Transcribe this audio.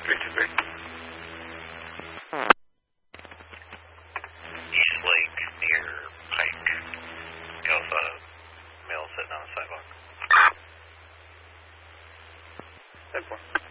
323. East Lake near Pike. You know, a male sitting on the sidewalk. 10-4.